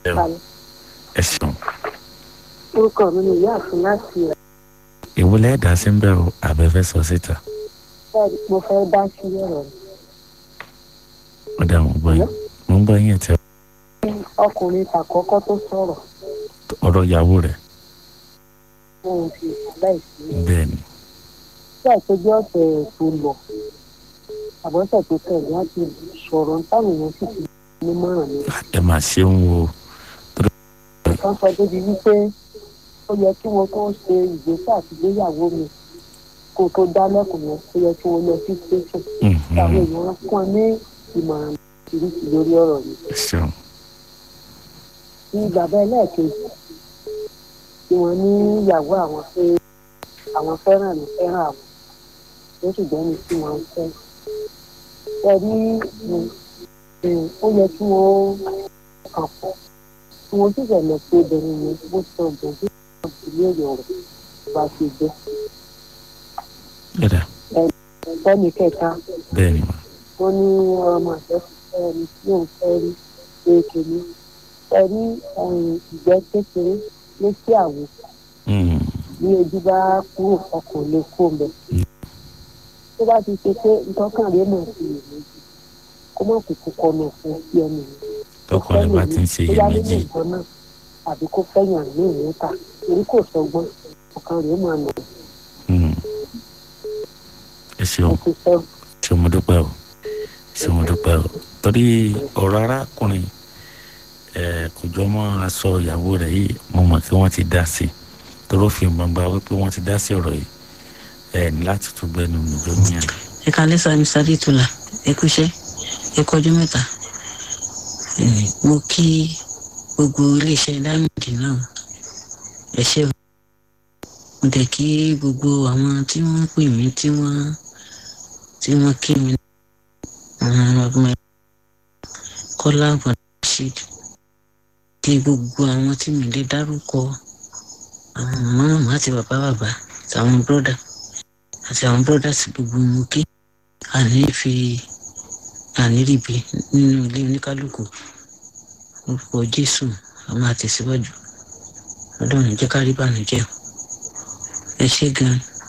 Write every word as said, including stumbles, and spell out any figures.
kalẹ̀. ẹ ṣeun. orúkọ mi ni ìyá àfin láti ẹ̀. ìwúlẹ̀ ẹ̀dá sí ń bẹ̀ o àbẹ̀fẹ́ sọ síta. bẹ́ẹ̀ mo fẹ́ dá sí ọ̀rọ̀ rẹ̀. ó dà mo gbọ́ yín mo ń gbọ́ yín ẹ̀tẹ́. ọkùnrin àkọ́kọ́ tó sọ̀rọ̀. ọ̀rọ̀ ìyàwó rẹ̀. ohun ti ìsàláìsí. bẹ́ẹ̀ ni. bẹ́ẹ̀ tó jẹ́ ọ̀sẹ̀ tó lọ àbọ̀sẹ̀ tó tẹ̀lé láti sọ̀rọ̀ táwọn èèyàn sì ti ní mọ́ràn mi. ẹ máa ṣeun o. wọ́n sọ débi wípé ó yẹ kí wọ́n tó ṣe ìgbésẹ̀ àtìgbéyàwó mi kó tó dá lẹ́kùn yẹn ó yẹ kí wọ́n lọ sí station. àwọn èèyàn fún ọ ní ìmọ̀ràn ìrísí lórí ọ̀rọ̀ yìí. ṣeun. ní bàbá ẹlẹ́ẹ̀kejì tí wọ́n ní ìyàwó àwọn pé àwọn fẹ́ràn mi fẹ́ràn àwọn ló sì gbẹ́ni tí wọ́n ń fẹ́. ẹ̀rí ó yẹ kí wọ́n kàn fún kí wọ́n sì bẹ̀rẹ̀ pé obìnrin yẹn bó sọ ọ̀gbọ̀n bí wọ́n ti lé èrò rẹ̀ bá ṣe jẹ́. ẹni kẹta bẹ́ẹ̀ni ó ní ọmọ àtẹ́sí ẹni tí òun fẹ́ rí pé kìíní ẹni ìgbẹ́ kékeré létí àwò ní ojú bá kúrò ọkàn lè kó mbẹ. tó bá ti ṣe pé ntọ́kàn rẹ̀ mọ̀ sí ìlú kó má kúkú kọnu fún sí ẹni yìí. tọkàn rẹ̀ bá ti ń ṣe iyèméjì. àbí kó fẹ́yàn ní ìwúta torí kò sọgbọ́n ọkàn rẹ̀ máa nà. ẹ ṣeun ṣe mo dúpẹ́ o ṣe mo dúpẹ́ o torí ọ̀rọ̀ arákùnrin kò jọ mọ́ aṣọ ìyàwó rẹ̀ yìí mo mọ̀ kí wọ́n ti dá sí i torí ó fi gbangba wípé wọ́n ti dá sí ọ̀rọ̀ yìí ẹ ní láti tún gbẹnu nìjọ nìyẹn. ẹ kálẹ́ sá mi sáré tula ẹ kúṣẹ́ ẹ kọjú mẹ́ta mo kí gbogbo iléeṣẹ́ diamond náà ẹ ṣé o mo dẹ̀ kí gbogbo àwọn tí wọ́n pè mí tí wọ́n tí wọ́n kí mi àwọn ọmọ ẹ kọ́lá bọ̀dọ̀ṣid kí gbogbo àwọn tí mi lè dárúkọ àwọn màmá àti bàbá bàbá àti àwọn bọ́dà àti àwọn bọ́dà sí gbogbo mo kí àní fi àní ríbi nínú ilé oníkálukú orúkọ Jésù a máa tẹ̀síwájú ọlọ́run jẹ́ ká rí bànújẹ́ ẹ ṣé gan-an.